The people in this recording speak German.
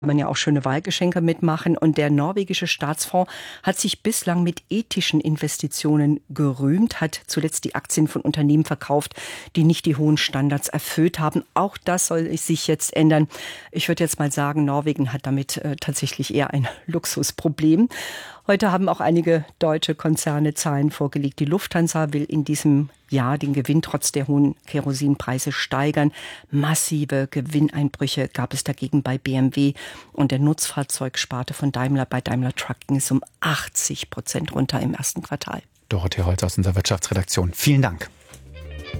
man ja auch schöne Wahlgeschenke mitmachen. Und der norwegische Staatsfonds hat sich bislang mit ethischen Investitionen gerühmt, hat zuletzt die Aktien von Unternehmen verkauft, die nicht die hohen Standards erfüllt haben. Auch das soll sich jetzt ändern. Ich würde jetzt mal sagen, Norwegen hat damit tatsächlich eher ein Luxusproblem. Heute haben auch einige deutsche Konzerne Zahlen vorgelegt. Die Lufthansa will in diesem Jahr den Gewinn trotz der hohen Kerosinpreise steigern. Massive Gewinneinbrüche gab es dagegen bei BMW und der Nutzfahrzeugsparte von Daimler. Bei Daimler Truck ging es um 80% runter im ersten Quartal. Dorothee Holz aus unserer Wirtschaftsredaktion. Vielen Dank.